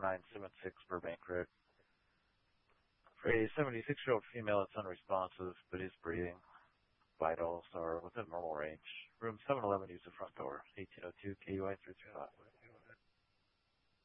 4976 Burbank Road. For a 76-year-old female, it's unresponsive, but is breathing. Vitals are within normal range. Room 711, use the front door. 1802 KUI 335.